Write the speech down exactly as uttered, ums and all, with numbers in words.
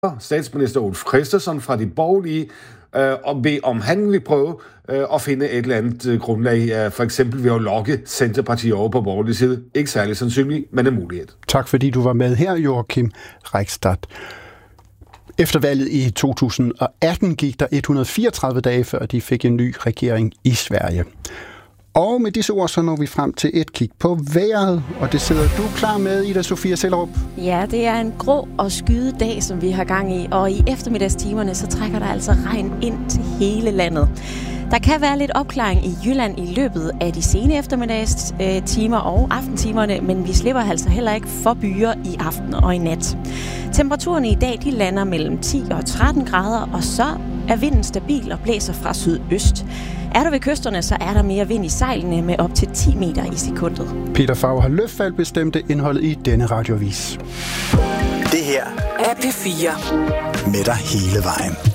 statsminister Ulf Kristersson fra de borgerlige, øh, og bede om han vil prøve øh, at finde et eller andet øh, grundlag, øh, for eksempel ved at lokke Centerpartiet over på borgerlig side. Ikke særlig sandsynligt, men en mulighed. Tak fordi du var med her, Joachim Reichstad. Efter valget i to tusind og atten gik der et hundrede og fireogtredive dage, før de fik en ny regering i Sverige. Og med disse ord, så når vi frem til et kig på vejret, og det sidder du klar med, Ida Sofia Sellerup. Ja, det er en grå og skyet dag, som vi har gang i, og i eftermiddagstimerne, så trækker der altså regn ind til hele landet. Der kan være lidt opklaring i Jylland i løbet af de sene eftermiddagstimer og aftentimerne, men vi slipper altså heller ikke for byer i aften og i nat. Temperaturerne i dag, de lander mellem ti og tretten grader, og så er vinden stabil og blæser fra sydøst. Er du ved kysterne, så er der mere vind i sejlene med op til ti meter i sekundet. Peter Favre Løffald bestemte indholdet i denne radioavis. Det her er P fire. Med dig hele vejen.